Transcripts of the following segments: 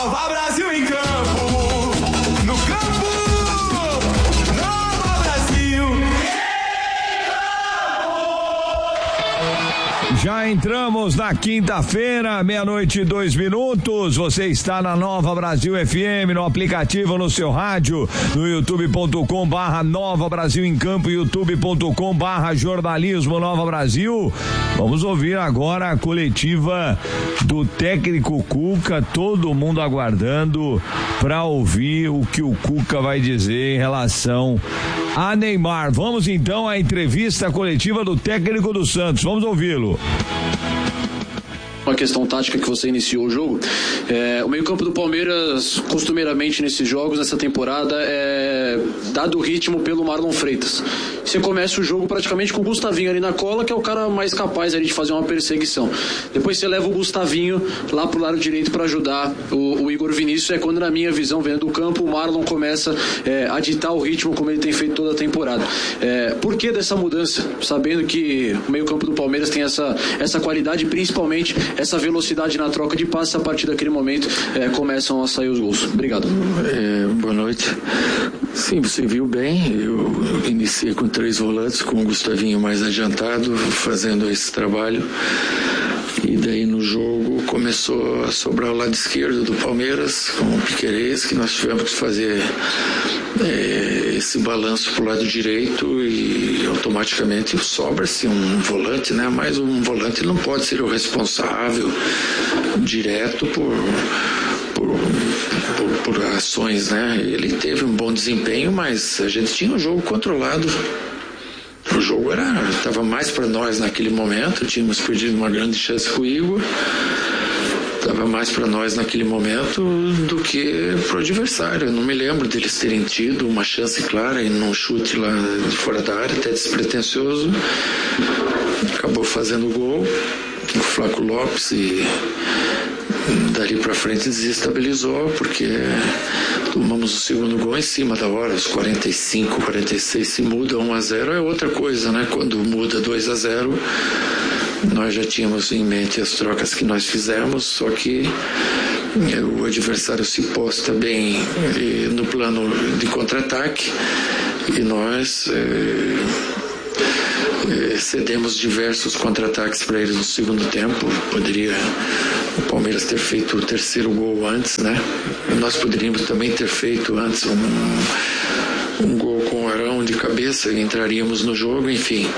Nova Brasil em campo. No campo, Nova Brasil. Já entramos na quinta-feira, 12:02. Você está na Nova Brasil FM, no aplicativo, no seu rádio, no youtube.com/Nova Brasil em Campo, youtube.com/jornalismo Nova Brasil. Vamos ouvir agora a coletiva do técnico Cuca, todo mundo aguardando para ouvir o que o Cuca vai dizer em relação a Neymar. Vamos então à entrevista coletiva do técnico do Santos. Vamos ouvi-lo. Uma questão tática que você iniciou o jogo. O meio-campo do Palmeiras, costumeiramente nesses jogos, nessa temporada, é dado o ritmo pelo Marlon Freitas. Você começa o jogo praticamente com o Gustavinho ali na cola, que é o cara mais capaz ali de fazer uma perseguição. Depois você leva o Gustavinho lá pro lado direito para ajudar o Igor Vinícius. É quando, na minha visão, vendo do campo, o Marlon começa a ditar o ritmo como ele tem feito toda a temporada. Por que dessa mudança? Sabendo que o meio-campo do Palmeiras tem essa qualidade, principalmente essa velocidade na troca de passes. A partir daquele momento começam a sair os gols. Obrigado. Boa noite. Sim, você viu bem, eu iniciei com 3 volantes, com o Gustavinho mais adiantado, fazendo esse trabalho. E daí no jogo começou a sobrar o lado esquerdo do Palmeiras, com o Piquerez, que nós tivemos que fazer esse balanço para o lado direito e automaticamente sobra-se um volante, né? Mas um volante não pode ser o responsável direto por ações, né? Ele teve um bom desempenho, mas a gente tinha um jogo controlado. O jogo estava mais para nós naquele momento, tínhamos perdido uma grande chance com o Igor, estava mais para nós naquele momento do que para o adversário. Eu não me lembro deles terem tido uma chance clara e num chute lá de fora da área, até despretensioso, acabou fazendo o gol, o Flaco Lopes, e dali para frente desestabilizou, porque tomamos o segundo gol em cima da hora, os 45, 46, se muda 1-0 é outra coisa, né? Quando muda 2-0, nós já tínhamos em mente as trocas que nós fizemos, só que o adversário se posta bem no plano de contra-ataque e nós cedemos diversos contra-ataques para eles no segundo tempo. Poderia o Palmeiras ter feito o terceiro gol antes, né? Nós poderíamos também ter feito antes um gol com o Arão de cabeça e entraríamos no jogo, enfim.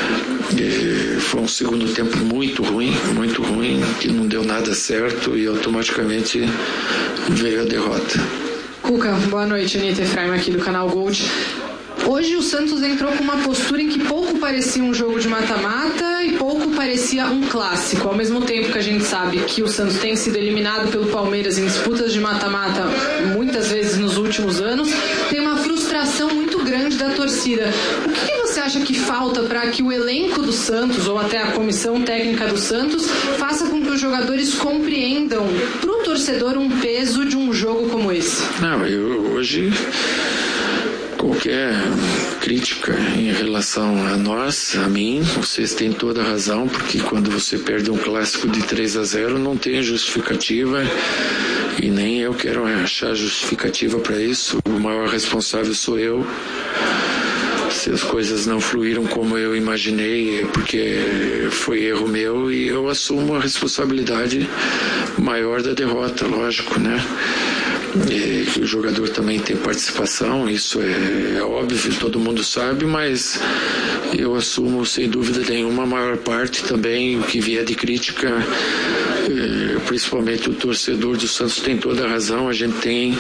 Foi um segundo tempo muito ruim, que não deu nada certo e automaticamente veio a derrota. Cuca, boa noite, Anitta Efraim aqui do canal Gold. Hoje o Santos entrou com uma postura em que pouco parecia um jogo de mata-mata e pouco parecia um clássico. Ao mesmo tempo que a gente sabe que o Santos tem sido eliminado pelo Palmeiras em disputas de mata-mata muitas vezes nos últimos anos, tem uma frustração muito grande da torcida. O que você acha que falta para que o elenco do Santos, ou até a comissão técnica do Santos, faça com que os jogadores compreendam para o torcedor um peso de um jogo como esse? Hoje qualquer crítica em relação a nós, a mim, vocês têm toda a razão, porque quando você perde um clássico de 3-0 não tem justificativa e nem eu quero achar justificativa para isso. O maior responsável sou eu. Se as coisas não fluíram como eu imaginei, é porque foi erro meu e eu assumo a responsabilidade maior da derrota, lógico, né? E o jogador também tem participação, isso é óbvio, todo mundo sabe, mas eu assumo sem dúvida nenhuma a maior parte também. O que vier de crítica, principalmente o torcedor do Santos tem toda a razão. A gente tem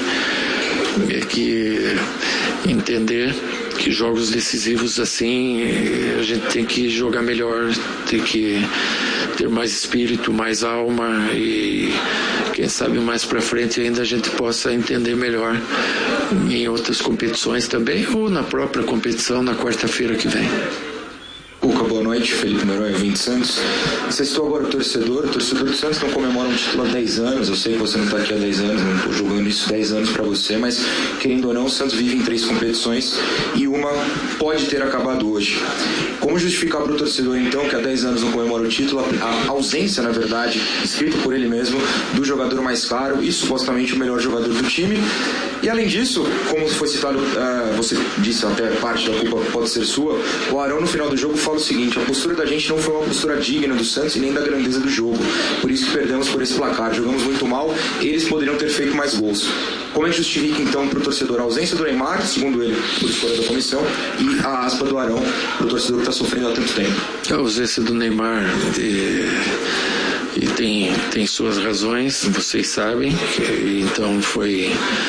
que entender que jogos decisivos assim, a gente tem que jogar melhor, tem que ter mais espírito, mais alma, e quem sabe mais para frente ainda a gente possa entender melhor em outras competições também, ou na própria competição na quarta-feira que vem. Cuca, boa noite. noite, Felipe Meron, Vinte Santos. Você citou agora o torcedor do Santos não comemora um título há 10 anos, eu sei que você não está aqui há 10 anos, não estou jogando isso 10 anos para você, mas querendo ou não, o Santos vive em 3 competições e uma pode ter acabado hoje. Como justificar para o torcedor, então, que há 10 anos não comemora o título, a ausência, na verdade, escrito por ele mesmo, do jogador mais caro e supostamente o melhor jogador do time? E além disso, como foi citado, você disse até parte da culpa pode ser sua, o Arão no final do jogo fala o seguinte: a postura da gente não foi uma postura digna do Santos e nem da grandeza do jogo, por isso que perdemos por esse placar, jogamos muito mal, eles poderiam ter feito mais gols. Como é que justifica então para o torcedor a ausência do Neymar, segundo ele, por escolha da comissão, e a aspa do Arão para o torcedor que está sofrendo há tanto tempo? A ausência do Neymar e tem suas razões, vocês sabem, então foi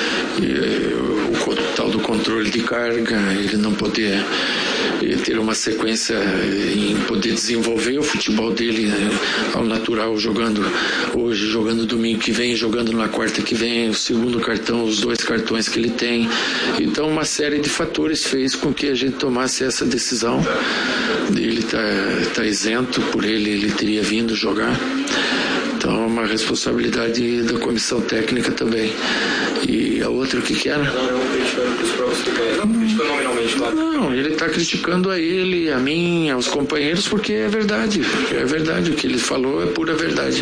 o tal do controle de carga, ele não poder ter uma sequência em poder desenvolver o futebol dele ao natural, jogando hoje, jogando domingo que vem, jogando na quarta que vem, o segundo cartão, os 2 cartões que ele tem. Então uma série de fatores fez com que a gente tomasse essa decisão. Ele tá isento, por ele teria vindo jogar. Então é uma responsabilidade da comissão técnica também. E a outra, o que era? Não, ele está criticando a ele, a mim, aos companheiros, porque é verdade. É verdade, o que ele falou é pura verdade.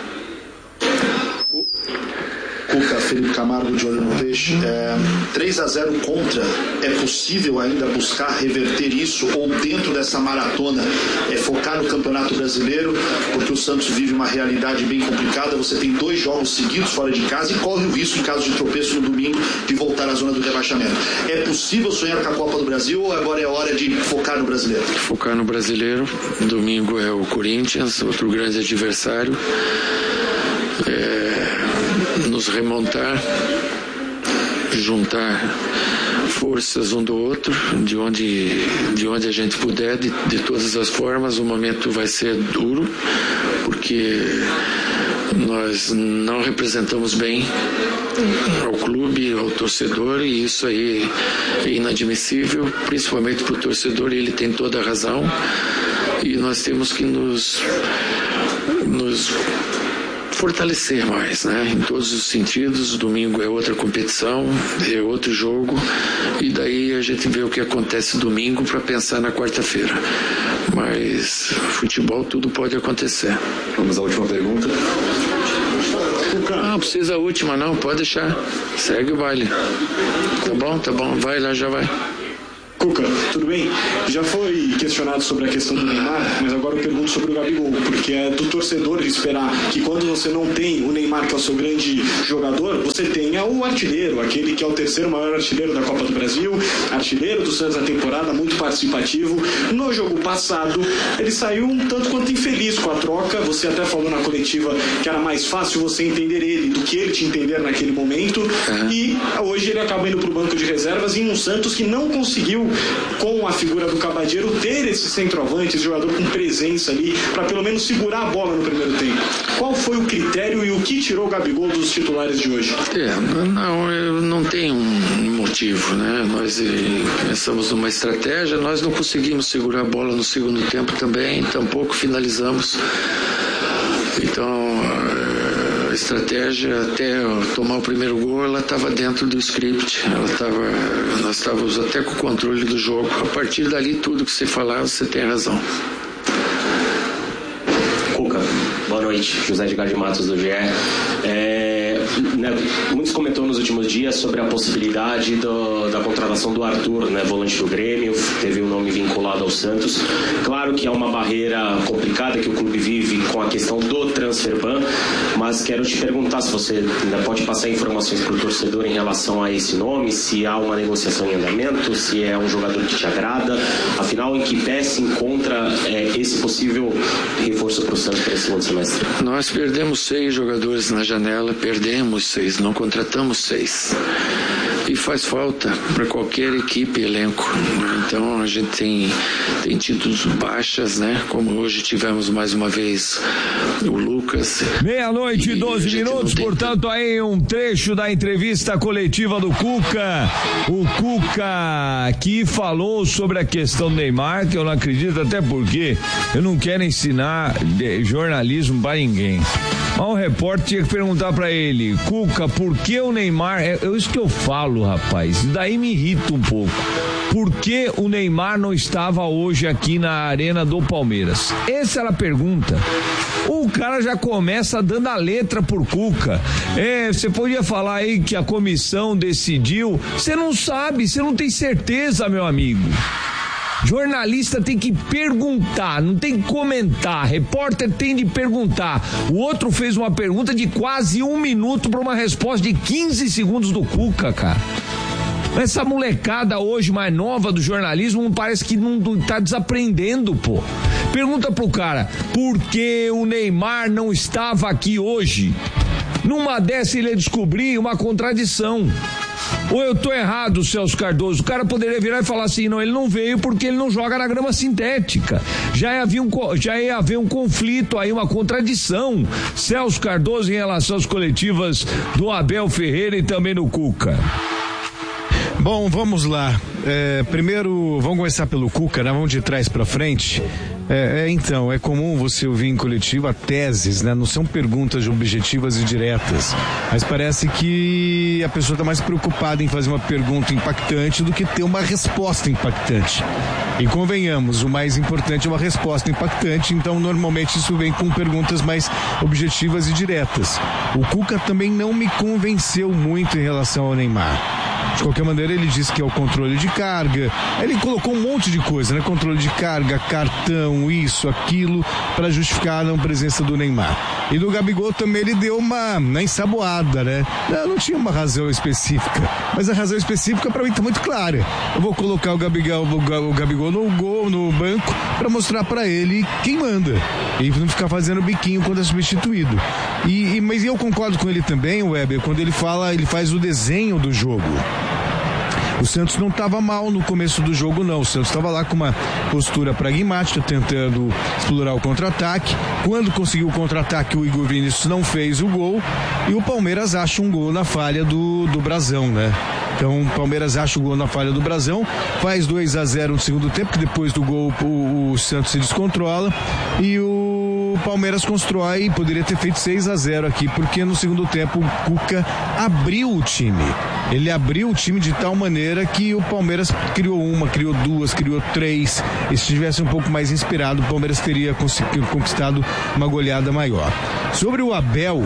Cuca, Felipe Camargo, de Olho no Peixe. 3-0 contra, é possível ainda buscar reverter isso, ou dentro dessa maratona focar no Campeonato Brasileiro, porque o Santos vive uma realidade bem complicada, você tem 2 jogos seguidos fora de casa e corre o risco, em caso de tropeço no domingo, de voltar à zona do rebaixamento. É possível sonhar com a Copa do Brasil ou agora é hora de focar no Brasileiro? Focar no Brasileiro, domingo é o Corinthians, outro grande adversário. Nos remontar, juntar forças um do outro, de onde a gente puder, de todas as formas. O momento vai ser duro, porque nós não representamos bem ao clube, ao torcedor, e isso aí é inadmissível, principalmente para o torcedor, e ele tem toda a razão, e nós temos que nos fortalecer mais, né? Em todos os sentidos. Domingo é outra competição, é outro jogo, e daí a gente vê o que acontece domingo para pensar na quarta-feira. Mas futebol, tudo pode acontecer. Vamos à última pergunta. Não precisa a última, não, pode deixar. Segue o baile. Tá bom, vai lá, já vai. Cuca, tudo bem? Já foi questionado sobre a questão do Neymar, mas agora eu pergunto sobre o Gabigol, porque é do torcedor de esperar que quando você não tem o Neymar, que é o seu grande jogador, você tenha o artilheiro, aquele que é o 3º maior artilheiro da Copa do Brasil, artilheiro do Santos na temporada, muito participativo. No jogo passado, ele saiu um tanto quanto infeliz com a troca, você até falou na coletiva que era mais fácil você entender ele do que ele te entender naquele momento, e hoje ele acaba indo para o banco de reservas em um Santos que não conseguiu, com a figura do Cabadeiro, ter esse centroavante, esse jogador com presença ali, para pelo menos segurar a bola no primeiro tempo. Qual foi o critério e o que tirou o Gabigol dos titulares de hoje? Não tem um motivo, né? Nós pensamos numa estratégia, nós não conseguimos segurar a bola no segundo tempo também, tampouco finalizamos. Então, a estratégia até tomar o primeiro gol, ela estava dentro do script, nós estávamos até com o controle do jogo. A partir dali, tudo que você falar, você tem razão. Cuca, boa noite, José Edgar de Matos do GE. Muitos comentou nos últimos dias sobre a possibilidade da contratação do Arthur, volante do Grêmio, teve um nome vinculado ao Santos. Claro que é uma barreira complicada que o clube vive com a questão do transfer ban, mas quero te perguntar se você ainda pode passar informações para o torcedor em relação a esse nome, se há uma negociação em andamento, se é um jogador que te agrada, afinal, em que pé se encontra esse possível reforço para o Santos para esse segundo semestre? Nós perdemos 6 jogadores na janela, perdemos 6, não contratamos 6. E que faz falta para qualquer equipe, elenco. Então a gente tem tido baixas, né? Como hoje tivemos mais uma vez o Lucas. 12:12, portanto, aí um trecho da entrevista coletiva do Cuca. O Cuca que falou sobre a questão do Neymar, que eu não acredito, até porque eu não quero ensinar jornalismo pra ninguém. Mas o repórter tinha que perguntar pra ele: Cuca, por que o Neymar... É isso que eu falo, rapaz, daí me irrita um pouco. Por que o Neymar não estava hoje aqui na arena do Palmeiras? Essa era a pergunta. O cara já começa dando a letra por Cuca. Você podia falar aí que a comissão decidiu. Você não sabe, você não tem certeza, meu amigo. Jornalista tem que perguntar, não tem que comentar. Repórter tem de perguntar. O outro fez uma pergunta de quase 1 minuto para uma resposta de 15 segundos do Cuca, cara. Essa molecada hoje mais nova do jornalismo parece que não tá desaprendendo, pô. Pergunta pro cara: por que o Neymar não estava aqui hoje? Numa dessa ele ia descobrir uma contradição. Ou eu tô errado, Celso Cardoso? O cara poderia virar e falar assim: não, ele não veio porque ele não joga na grama sintética. Já ia haver um conflito aí, uma contradição, Celso Cardoso, em relação às coletivas do Abel Ferreira e também do Cuca. Bom, vamos lá. Primeiro, vamos começar pelo Cuca, né? Vamos de trás para frente. Então, é comum você ouvir em coletiva teses, né? Não são perguntas objetivas e diretas, mas parece que a pessoa está mais preocupada em fazer uma pergunta impactante do que ter uma resposta impactante. E convenhamos, o mais importante é uma resposta impactante, então normalmente isso vem com perguntas mais objetivas e diretas. O Cuca também não me convenceu muito em relação ao Neymar. De qualquer maneira, ele disse que é o controle de carga. Ele colocou um monte de coisa, né? Controle de carga, cartão, isso, aquilo, para justificar a não presença do Neymar. E do Gabigol também ele deu uma ensaboada, né? Não tinha uma razão específica, mas a razão específica para mim tá muito clara. Eu vou colocar o Gabigol no banco para mostrar para ele quem manda e não ficar fazendo biquinho quando é substituído. Mas eu concordo com ele também, Weber, quando ele faz o desenho do jogo. O Santos não estava mal no começo do jogo, não. O Santos estava lá com uma postura pragmática, tentando explorar o contra-ataque. Quando conseguiu o contra-ataque, o Igor Vinícius não fez o gol. E o Palmeiras acha um gol na falha do Brasão, né? Então o Palmeiras acha o gol na falha do Brasão, faz 2-0 no segundo tempo, que depois do gol o Santos se descontrola. E o Palmeiras constrói, poderia ter feito 6-0 aqui, porque no segundo tempo o Cuca abriu o time. Ele abriu o time de tal maneira que o Palmeiras criou uma, criou duas, criou três. E se tivesse um pouco mais inspirado, o Palmeiras teria conquistado uma goleada maior. Sobre o Abel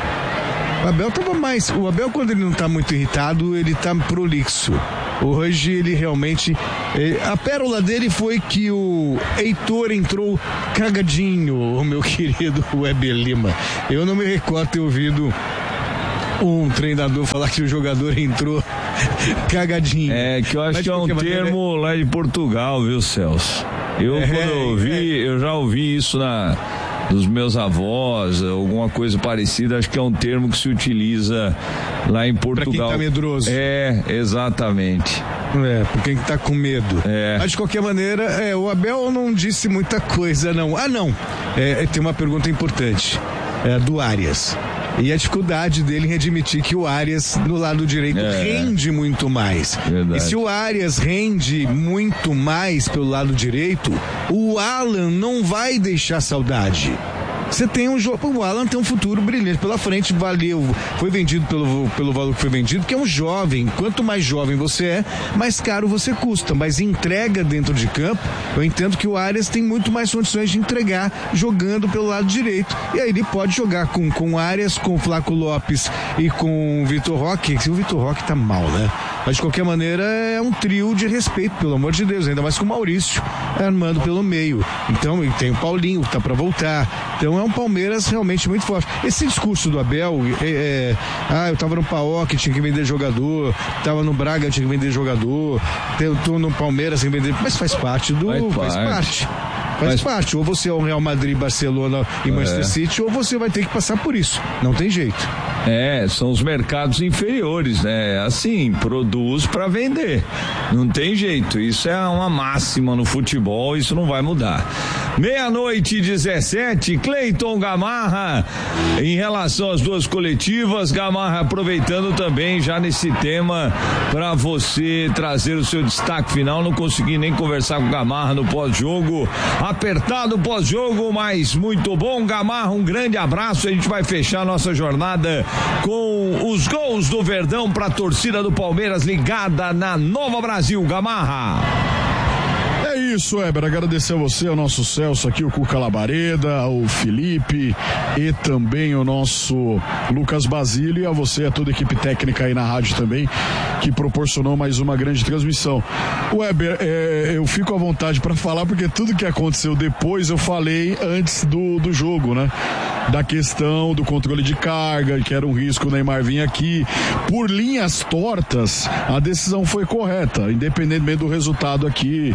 o Abel, quando ele não tá muito irritado, ele tá prolixo. Hoje ele realmente, a pérola dele foi que o Heitor entrou cagadinho, o meu querido Weber Lima. Eu não me recordo ter ouvido um treinador falar que o jogador entrou cagadinho. Que eu acho que é um termo lá de Portugal, viu, Celso? Eu já ouvi isso dos meus avós, alguma coisa parecida, acho que é um termo que se utiliza lá em Portugal. Pra quem tá medroso. Exatamente. Por quem tá com medo. Mas de qualquer maneira, o Abel não disse muita coisa, não. Tem uma pergunta importante, do Arias. E a dificuldade dele em admitir que o Arias no lado direito rende muito mais. Verdade. E se o Arias rende muito mais pelo lado direito, o Alan não vai deixar saudade. Você tem um jogo, o Alan tem um futuro brilhante pela frente, foi vendido pelo valor que foi vendido, porque é um jovem. Quanto mais jovem você é, mais caro você custa, mas entrega dentro de campo. Eu entendo que o Arias tem muito mais condições de entregar jogando pelo lado direito, e aí ele pode jogar com o Arias, com o Flaco Lopes e com o Vitor Roque. O Vitor Roque tá mal, né? Mas de qualquer maneira é um trio de respeito, pelo amor de Deus, ainda mais com o Maurício armando pelo meio. Então, e tem o Paulinho que tá pra voltar. Então é um Palmeiras realmente muito forte. Esse discurso do Abel, eu tava no PAOK, tinha que vender jogador, tava no Braga, tinha que vender jogador, eu tô no Palmeiras, tem que vender, mas faz parte. Faz parte. Ou você é o Real Madrid, Barcelona e Manchester City, ou você vai ter que passar por isso. Não tem jeito. São os mercados inferiores, né? Assim, produz para vender. Não tem jeito. Isso é uma máxima no futebol, isso não vai mudar. 00:17, Cleiton Gamarra, em relação às duas coletivas, Gamarra aproveitando também já nesse tema para você trazer o seu destaque final. Não consegui nem conversar com o Gamarra no pós-jogo, apertado pós-jogo, mas muito bom. Gamarra, um grande abraço. A gente vai fechar nossa jornada com os gols do Verdão para a torcida do Palmeiras ligada na Nova Brasil. Gamarra. É isso, Weber, agradecer a você, ao nosso Celso aqui, o Cuca Labareda, ao Felipe e também o nosso Lucas Basílio, e a você, a toda a equipe técnica aí na rádio também, que proporcionou mais uma grande transmissão. Weber, eu fico à vontade para falar, porque tudo que aconteceu depois eu falei antes do jogo, né? Da questão do controle de carga, que era um risco o Neymar vir aqui. Por linhas tortas, a decisão foi correta, independentemente do resultado aqui.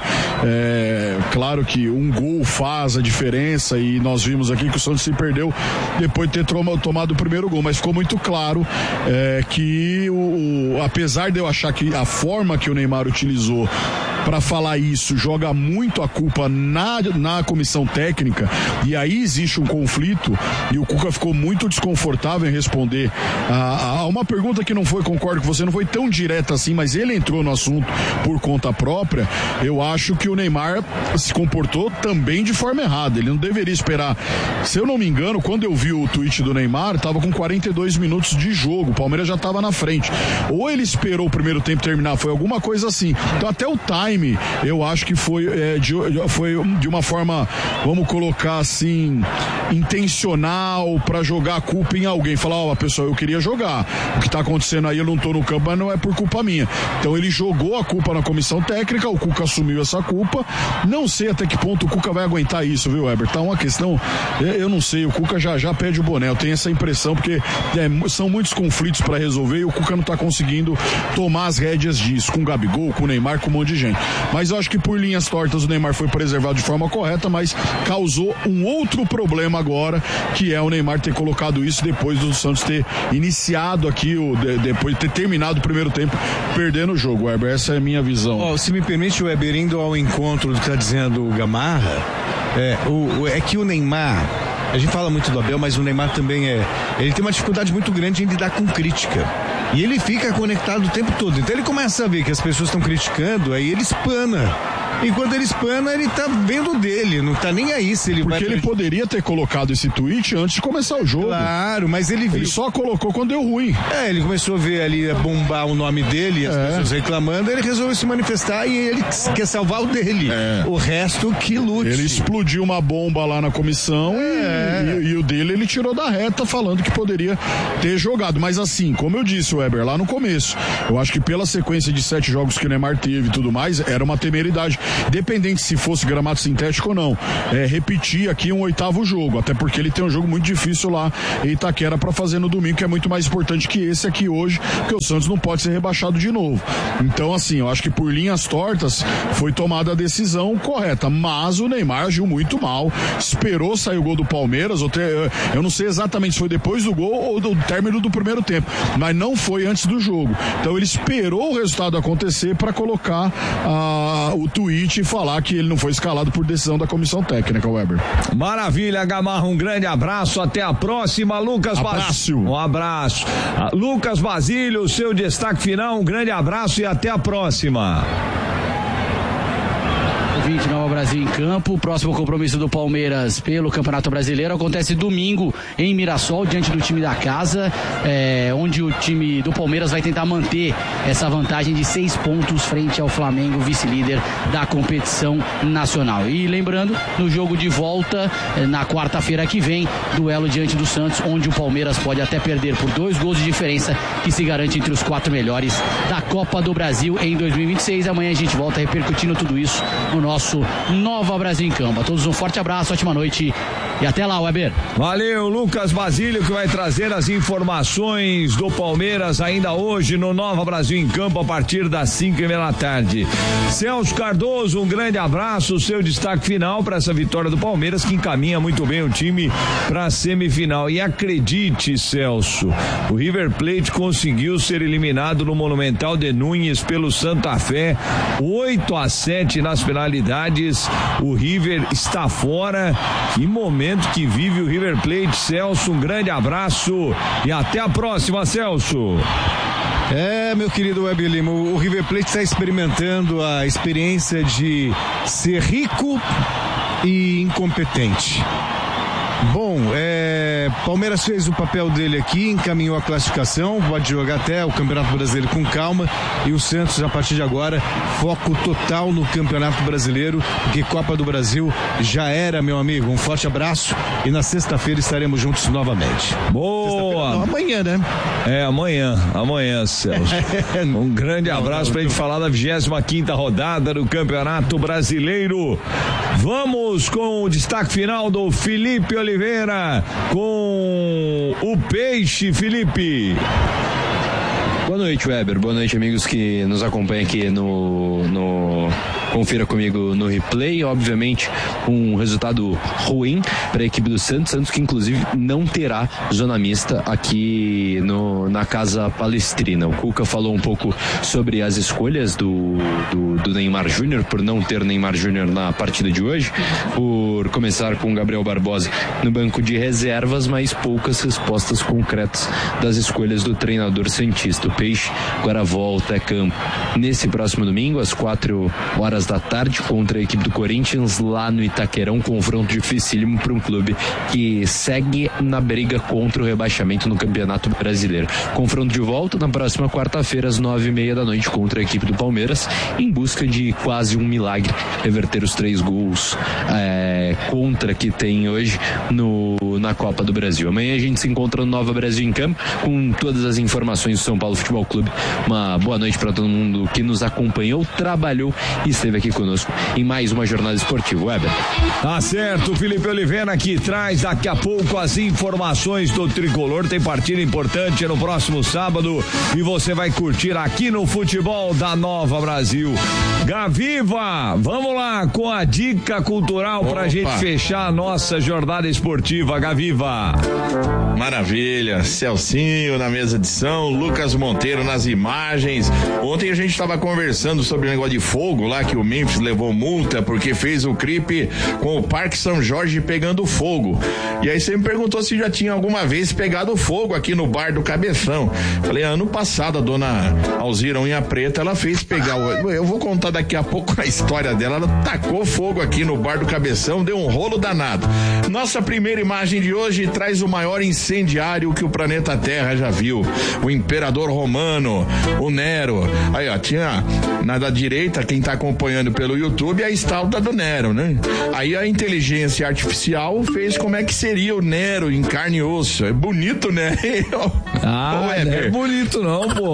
Claro que um gol faz a diferença, e nós vimos aqui que o Santos se perdeu depois de ter tomado o primeiro gol, mas ficou muito claro que apesar de eu achar que a forma que o Neymar utilizou para falar isso joga muito a culpa na comissão técnica, e aí existe um conflito, e o Cuca ficou muito desconfortável em responder a uma pergunta que não foi, concordo com você, não foi tão direta assim, mas ele entrou no assunto por conta própria. Eu acho que o Neymar se comportou também de forma errada, ele não deveria esperar. Se eu não me engano, quando eu vi o tweet do Neymar, estava com 42 minutos de jogo, o Palmeiras já estava na frente, ou ele esperou o primeiro tempo terminar, foi alguma coisa assim. Então até o time, eu acho que foi de uma forma, vamos colocar assim, intencional, para jogar a culpa em alguém, falar, pessoal, eu queria jogar, o que está acontecendo aí, eu não estou no campo, mas não é por culpa minha. Então ele jogou a culpa na comissão técnica, o Cuca assumiu essa culpa. Não sei até que ponto o Cuca vai aguentar isso, viu, Weber? Tá uma questão, eu não sei, o Cuca já pede o boné, eu tenho essa impressão, porque são muitos conflitos para resolver, e o Cuca não tá conseguindo tomar as rédeas disso, com o Gabigol, com o Neymar, com um monte de gente. Mas eu acho que por linhas tortas o Neymar foi preservado de forma correta, mas causou um outro problema agora, que é o Neymar ter colocado isso depois do Santos ter iniciado aqui, depois de ter terminado o primeiro tempo, perdendo o jogo, Weber. Essa é a minha visão. Se me permite, Weber, indo ao encontro do que está dizendo o Gamarra, é que o Neymar, a gente fala muito do Abel, mas o Neymar também ele tem uma dificuldade muito grande em lidar com crítica. E ele fica conectado o tempo todo. Então ele começa a ver que as pessoas estão criticando, aí ele espana. E quando ele espana, ele tá vendo dele, não tá nem aí se ele Porque vai... ele poderia ter colocado esse tweet antes de começar o jogo. Claro, mas ele viu. Ele só colocou quando deu ruim. Ele começou a ver ali, bombar o nome dele, as pessoas reclamando, ele resolveu se manifestar e ele quer salvar o dele. O resto que lute. Ele explodiu uma bomba lá na comissão e o dele ele tirou da reta, falando que poderia ter jogado. Mas assim, como eu disse, Weber, lá no começo, eu acho que pela sequência de 7 jogos que o Neymar teve e tudo mais, era uma temeridade, dependente se fosse gramado sintético ou não, repetir aqui um 8º jogo, até porque ele tem um jogo muito difícil lá em Itaquera para fazer no domingo, que é muito mais importante que esse aqui hoje, porque o Santos não pode ser rebaixado de novo. Então assim, eu acho que por linhas tortas foi tomada a decisão correta, mas o Neymar agiu muito mal, esperou sair o gol do Palmeiras, eu não sei exatamente se foi depois do gol ou do término do primeiro tempo, mas não foi antes do jogo. Então ele esperou o resultado acontecer para colocar o tweet e falar que ele não foi escalado por decisão da comissão técnica, Weber. Maravilha, Gamarra, um grande abraço, até a próxima. Lucas Basílio, um abraço. Lucas Basílio, seu destaque final, um grande abraço e até a próxima. 20 Nova Brasil em campo. O próximo compromisso do Palmeiras pelo Campeonato Brasileiro acontece domingo em Mirassol, diante do time da casa, onde o time do Palmeiras vai tentar manter essa vantagem de 6 pontos frente ao Flamengo, vice-líder da competição nacional. E lembrando, no jogo de volta, na quarta-feira que vem, duelo diante do Santos, onde o Palmeiras pode até perder por 2 gols de diferença, que se garante entre os 4 melhores da Copa do Brasil em 2026. Amanhã a gente volta repercutindo tudo isso no nosso Nova Brasil em Campo. A todos um forte abraço, ótima noite E até lá, Weber. Valeu, Lucas Basílio, que vai trazer as informações do Palmeiras ainda hoje no Nova Brasil em Campo a partir das 5:30 da tarde. Celso Cardoso, um grande abraço, seu destaque final para essa vitória do Palmeiras, que encaminha muito bem o time para a semifinal. E acredite, Celso, o River Plate conseguiu ser eliminado no Monumental de Núñez pelo Santa Fé, 8-7 nas penalidades. O River está fora. Que momento que vive o River Plate, Celso. Um grande abraço e até a próxima, Celso. Meu querido Web Lima, o River Plate está experimentando a experiência de ser rico e incompetente. Bom, Palmeiras fez o papel dele aqui, encaminhou a classificação, pode jogar até o Campeonato Brasileiro com calma, e o Santos, a partir de agora, foco total no Campeonato Brasileiro, porque Copa do Brasil já era, meu amigo. Um forte abraço e na sexta-feira estaremos juntos novamente. Boa! Não, amanhã, né? Amanhã, Celso. Um grande abraço pra gente falar da 25ª rodada do Campeonato Brasileiro. Vamos com o destaque final do Felipe Oliveira com o Peixe. Felipe. Boa noite, Weber. Boa noite, amigos que nos acompanham aqui no Confira Comigo no replay. Obviamente, um resultado ruim para a equipe do Santos que inclusive não terá zona mista aqui na Casa Palestrina. O Cuca falou um pouco sobre as escolhas do Neymar Júnior, por não ter Neymar Júnior na partida de hoje, por começar com Gabriel Barbosa no banco de reservas, mas poucas respostas concretas das escolhas do treinador santista. O Peixe agora volta a campo nesse próximo domingo, às 4h da tarde, contra a equipe do Corinthians, lá no Itaquerão. Confronto dificílimo para um clube que segue na briga contra o rebaixamento no Campeonato Brasileiro. Confronto de volta na próxima quarta-feira, às 9h30 da noite, contra a equipe do Palmeiras, em busca de quase um milagre, reverter os 3 gols contra que tem hoje na Copa do Brasil. Amanhã a gente se encontra no Nova Brasil em Campo, com todas as informações do São Paulo Futebol Clube. Uma boa noite para todo mundo que nos acompanhou, trabalhou e esteve aqui conosco em mais uma jornada esportiva. Weber. Tá certo, Felipe Oliveira que traz daqui a pouco as informações do Tricolor. Tem partida importante no próximo sábado e você vai curtir aqui no Futebol da Nova Brasil. Gaviva, vamos lá com a dica cultural pra gente fechar a nossa jornada esportiva. Gaviva. Maravilha, Celcinho na mesa de som, Lucas Monteiro nas imagens. Ontem a gente estava conversando sobre o negócio de fogo lá, que o Memphis levou multa porque fez o clipe com o Parque São Jorge pegando fogo. E aí você me perguntou se já tinha alguma vez pegado fogo aqui no bar do Cabeção. Falei, ano passado a dona Alzira Unha Preta, ela fez pegar eu vou contar daqui a pouco a história dela. Ela tacou fogo aqui no bar do Cabeção, deu um rolo danado. Nossa primeira imagem de hoje traz o maior incendiário que o planeta Terra já viu. O imperador romano, o Nero. Aí, ó, tinha na direita, quem tá acompanhando pelo YouTube, a estátua do Nero, né? Aí a inteligência artificial fez como é que seria o Nero em carne e osso. É bonito, né? Não é bonito não, pô.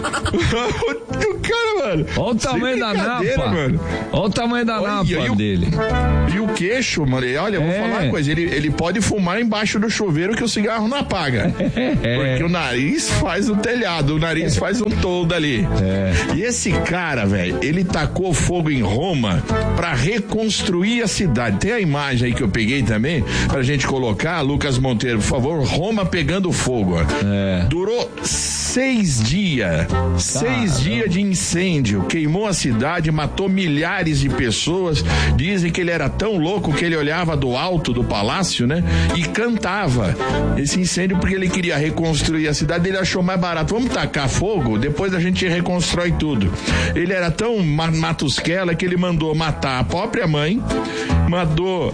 O cara, mano. Olha o tamanho da napa. Mano. Olha o tamanho da napa dele. E o queixo, mano, olha, eu vou falar uma coisa, ele pode fumar embaixo do chuveiro que o cigarro não apaga. Porque o nariz faz o telhado, o nariz faz um toldo ali. E esse cara, velho, ele tacou fogo em Roma pra reconstruir a cidade. Tem a imagem aí que eu peguei também, pra gente colocar, Lucas Monteiro, por favor, Roma pegando fogo. Durou 6 dias. 6 dias de incêndio. Queimou a cidade, matou milhares de pessoas. Dizem que ele era tão louco que ele olhava do alto do palácio, né? E cantava esse incêndio porque ele queria reconstruir a cidade. Ele achou mais barato. Vamos tacar fogo, depois a gente reconstrói tudo. Ele era tão matusquela que ele mandou matar a própria mãe, mandou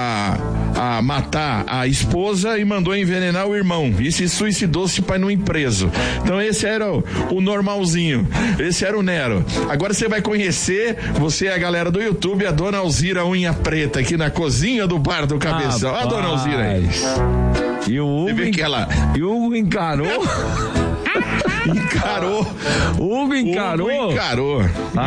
a matar a esposa e mandou envenenar o irmão. E se suicidou-se para não ir preso. Então esse era o normalzinho. Esse era o Nero. Agora você vai conhecer, você e a galera do YouTube, a dona Alzira Unha Preta aqui na cozinha do bar do Cabeção. Olha a dona Alzira aí. E o Hugo encarou. encarou. Hugo encarou? Encarou.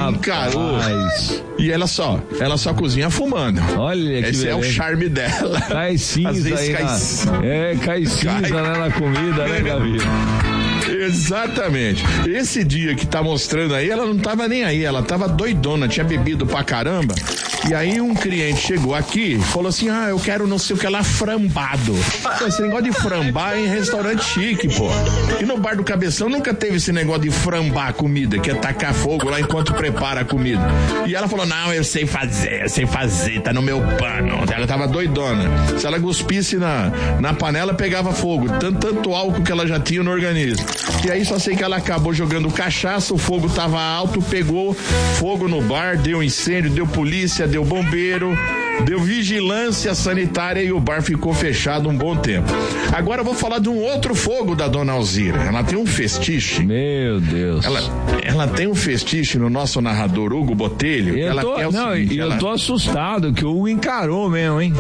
E ela só cozinha fumando. Olha que esse beleza. é o charme dela. Cai cinza. Às vezes aí cai cinza na comida, né, Gabi? Exatamente. Esse dia que tá mostrando aí, ela não tava nem aí, ela tava doidona, tinha bebido pra caramba. E aí um cliente chegou aqui e falou assim: eu quero não sei o que lá, frambado. Esse negócio de frambar é em restaurante chique, pô. E no bar do Cabeção nunca teve esse negócio de frambar a comida, que é tacar fogo lá enquanto prepara a comida. E ela falou: não, eu sei fazer, tá no meu pano. Ela tava doidona. Se ela cuspisse na panela, pegava fogo. Tanto álcool que ela já tinha no organismo. E aí só sei que ela acabou jogando cachaça, o fogo tava alto, pegou fogo no bar, deu incêndio, deu polícia, deu bombeiro, deu vigilância sanitária e o bar ficou fechado um bom tempo. Agora eu vou falar de um outro fogo da dona Alzira. Ela tem um festiche. Meu Deus. Ela tem um festiche no nosso narrador Hugo Botelho. Eu tô assustado que o Hugo encarou mesmo, hein?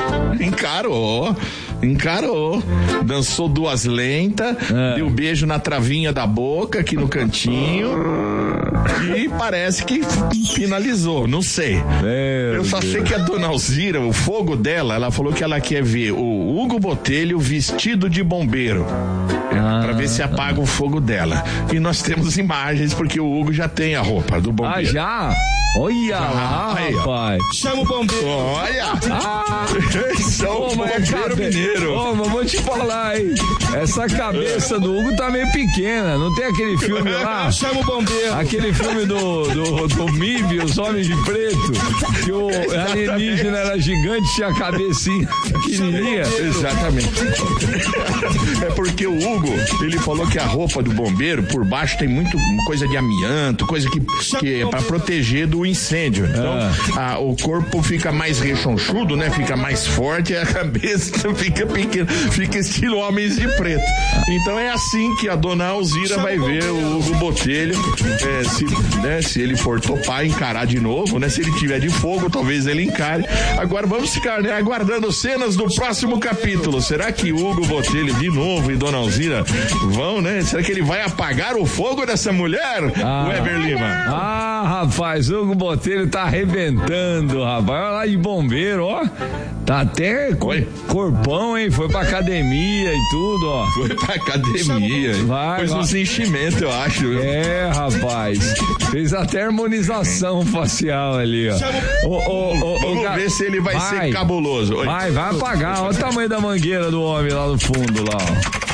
Encarou. Dançou duas lentas, deu beijo na travinha da boca, aqui no cantinho. E parece que finalizou, não sei. Eu só sei que a dona Alzira, o fogo dela, ela falou que ela quer ver o Hugo Botelho vestido de bombeiro. Pra ver se apaga o fogo dela. E nós temos imagens, porque o Hugo já tem a roupa do bombeiro. Já? Olha lá, rapaz. Chama o bombeiro. Olha. São o bombeiro mineiro. Mas vou te falar, hein. Essa cabeça do Hugo tá meio pequena. Não tem aquele filme lá? Chama o bombeiro. Aquele filme do MIB, Os Homens de Preto, que o alienígena era gigante, tinha a cabecinha pequenininha. Exatamente. É porque o Hugo, ele falou que a roupa do bombeiro, por baixo, tem muito coisa de amianto, coisa que é pra proteger do incêndio. Então, o corpo fica mais rechonchudo, né? Fica mais forte e a cabeça fica pequena. Fica estilo Homens de Preto. Então é assim que a dona Alzira vai ver o Hugo Botelho. Se ele for topar, encarar de novo, né? Se ele tiver de fogo, talvez ele encare. Agora vamos ficar, né, aguardando cenas do próximo capítulo. Será que Hugo Botelho de novo e dona Alzira vão, né? Será que ele vai apagar o fogo dessa mulher? Weber Lima. Rapaz, o Hugo Botelho tá arrebentando, rapaz. Olha lá de bombeiro, ó. Tá até corpão, hein? Foi pra academia e tudo, ó. Foi pra academia. Pôs uns enchimentos, eu acho. Rapaz. Fez até harmonização facial ali, ó. Vamos ver se ele vai ser cabuloso. Vai apagar. Olha o tamanho da mangueira do homem lá no fundo, lá, ó.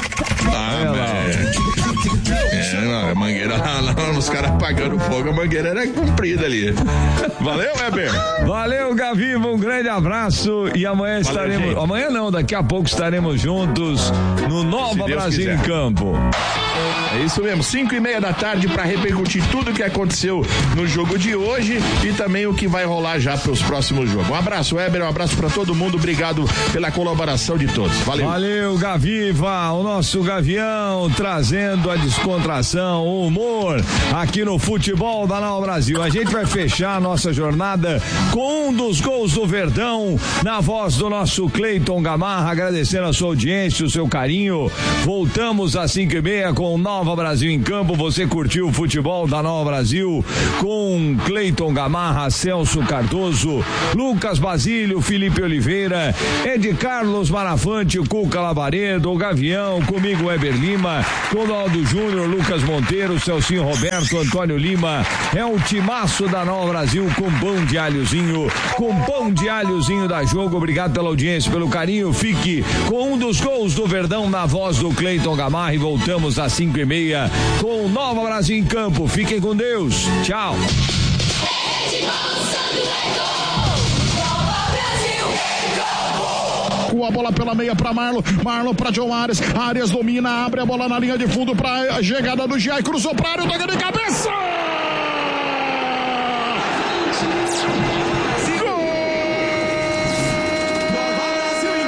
A mangueira lá, os caras apagando fogo, a mangueira era comprida ali. Valeu, Weber. Valeu, Gavi, um grande abraço e amanhã estaremos. Gente. Amanhã não, daqui a pouco estaremos juntos no Nova Brasil em Campo. É isso mesmo, 5:30 da tarde para repercutir tudo o que aconteceu no jogo de hoje e também o que vai rolar já para os próximos jogos. Um abraço, Weber, um abraço para todo mundo, obrigado pela colaboração de todos. Valeu, Gaviva, o nosso Gavião trazendo a descontração, o humor aqui no futebol da Nova Brasil. A gente vai fechar a nossa jornada com um dos gols do Verdão, na voz do nosso Cleiton Gamarra, agradecendo a sua audiência, o seu carinho. Voltamos às 5:30 com o Nova Brasil em Campo. Você curtiu o futebol da Nova Brasil com Cleiton Gamarra, Celso Cardoso, Lucas Basílio, Felipe Oliveira, Ed Carlos Marafante, Cuca Labaredo, o Gavião, comigo Weber Lima, Ronaldo Júnior, Lucas Monteiro, Celcinho Roberto, Antônio Lima. É um timaço da Nova Brasil com pão de alhozinho da Jogo. Obrigado pela audiência, pelo carinho. Fique com um dos gols do Verdão na voz do Cleiton Gamarra e voltamos às 5:30 com o Nova Brasil em Campo. Fiquem com Deus. Tchau. Com a bola pela meia para Marlon para John Arias domina, abre a bola na linha de fundo para a chegada do Giai, cruzou para a área, toca de cabeça!